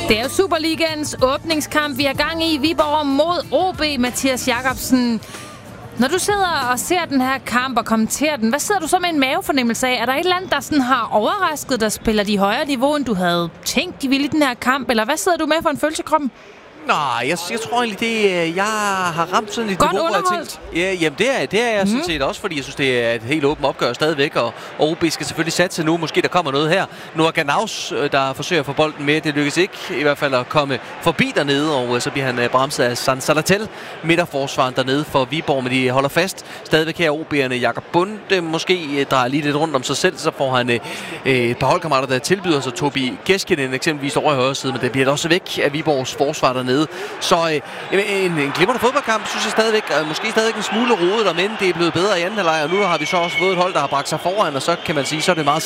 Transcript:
Det er jo Superligaens åbningskamp, vi er gang i. Viborg mod OB, Mathias Jakobsen. Når du sidder og ser den her kamp og kommenterer den, hvad sidder du så med en mavefornemmelse af? Er der et eller andet, der sådan har overrasket dig, spiller de højere niveau, end du havde tænkt, de ville i den her kamp? Eller hvad sidder du med for en følelse i kroppen? Nej, jeg tror egentlig, jeg har ramt sådan et niveau, hvor jeg tænkt. Ja, jamen det er jeg sådan set også, fordi jeg synes, det er et helt åbent opgør stadigvæk, og OB skal selvfølgelig satse nu. Måske der kommer noget her. Nu er Ganaus, der forsøger at få bolden med. Det lykkes ikke i hvert fald at komme forbi dernede, og så bliver han bremset af San Salatel, midterforsvaren dernede for Viborg, men de holder fast. Stadigvæk her OB'erne. Jakob Bunde måske drejer lige lidt rundt om sig selv, så får han et par holdkammerater, der tilbyder sig. Tobi Keskinen eksempelvis over i højre side, men det bliver også væk af Viborgs forsvar dernede. Så en glimrende fodboldkamp, synes jeg stadigvæk, måske stadigvæk en smule rodet, men det er blevet bedre i anden halvleg, og nu har vi så også fået et hold, der har bragt sig foran, og så kan man sige, så er det meget